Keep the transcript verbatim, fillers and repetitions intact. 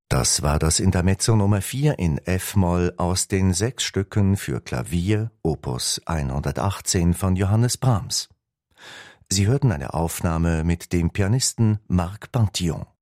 Das war das Intermezzo Nummer vier in F-Moll aus den sechs Stücken für Klavier Opus hundertachtzehn von Johannes Brahms. Sie hörten eine Aufnahme mit dem Pianisten Marc Pantillon.